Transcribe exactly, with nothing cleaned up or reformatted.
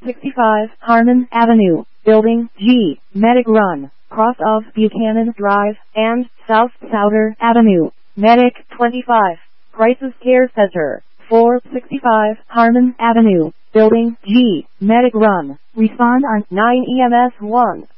sixty-five, Harmon Avenue, Building G, Medic Run, cross of Buchanan Drive, and South Souter Avenue, Medic twenty-five, Crisis Care Center, four sixty-five, Harmon Avenue, Building G, Medic Run. Respond on nine E M S one.